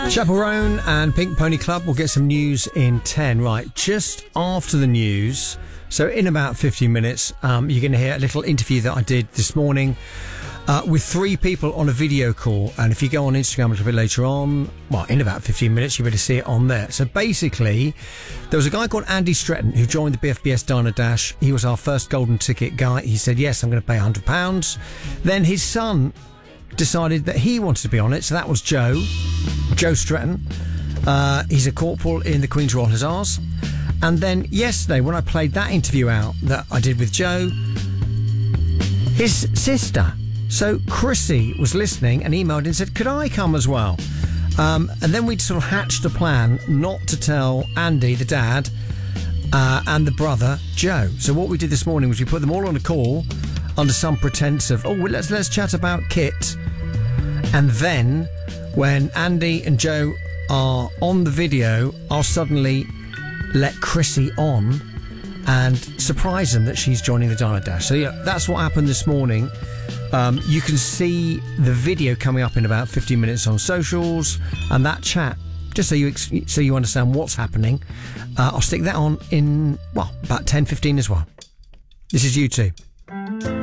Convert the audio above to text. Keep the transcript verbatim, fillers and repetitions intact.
Chapel Roan and Pink Pony Club will get some news in ten. Right, just after the news, so in about fifteen minutes, um, you're going to hear a little interview that I did this morning uh, with three people on a video call. And if you go on Instagram a little bit later on, well, in about fifteen minutes, you better see it on there. So basically, there was a guy called Andy Stretton who joined the B F B S Diner Dash. He was our first golden ticket guy. He said, yes, I'm going to pay one hundred pounds. Then his son decided that he wanted to be on it, so that was Joe, Joe Stretton. Uh, he's a corporal in the Queen's Royal Hussars. And then yesterday, when I played that interview out that I did with Joe, his sister, so Chrissy, was listening and emailed and said, could I come as well? Um, and then we'd sort of hatched a plan not to tell Andy, the dad, uh, and the brother, Joe. So what we did this morning was we put them all on a call under some pretense of, oh, well, let's let's chat about Kit. And then when Andy and Joe are on the video, I'll suddenly let Chrissy on and surprise them that she's joining the Diner Dash. So yeah, that's what happened this morning. Um, you can see the video coming up in about fifteen minutes on socials, and that chat, just so you ex- so you understand what's happening. Uh, I'll stick that on in, well, about ten fifteen as well. This is U two.